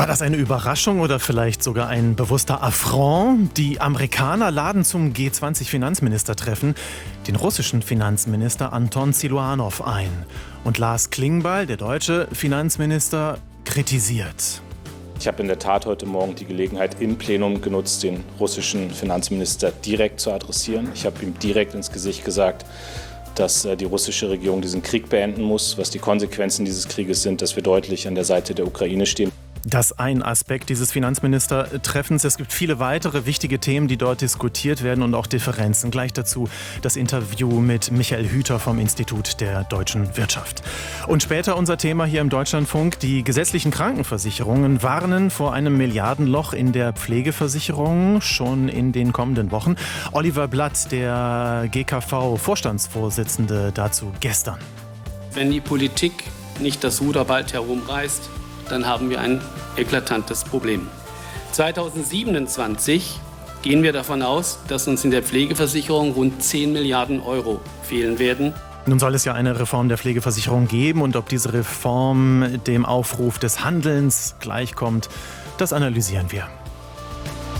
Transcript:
War das eine Überraschung oder vielleicht sogar ein bewusster Affront? Die Amerikaner laden zum G20-Finanzministertreffen den russischen Finanzminister Anton Siluanow ein. Und Lars Klingbeil, der deutsche Finanzminister, kritisiert. Ich habe in der Tat heute Morgen die Gelegenheit im Plenum genutzt, den russischen Finanzminister direkt zu adressieren. Ich habe ihm direkt ins Gesicht gesagt, dass die russische Regierung diesen Krieg beenden muss, was die Konsequenzen dieses Krieges sind, dass wir deutlich an der Seite der Ukraine stehen. Das ist ein Aspekt dieses Finanzministertreffens. Es gibt viele weitere wichtige Themen, die dort diskutiert werden und auch Differenzen. Gleich dazu das Interview mit Michael Hüter vom Institut der deutschen Wirtschaft. Und später unser Thema hier im Deutschlandfunk. Die gesetzlichen Krankenversicherungen warnen vor einem Milliardenloch in der Pflegeversicherung schon in den kommenden Wochen. Oliver Blatt, der GKV-Vorstandsvorsitzende, dazu gestern. Wenn die Politik nicht das Ruder bald herumreißt, dann haben wir ein eklatantes Problem. 2027 gehen wir davon aus, dass uns in der Pflegeversicherung rund 10 Milliarden Euro fehlen werden. Nun soll es ja eine Reform der Pflegeversicherung geben und ob diese Reform dem Aufruf des Handelns gleichkommt, das analysieren wir.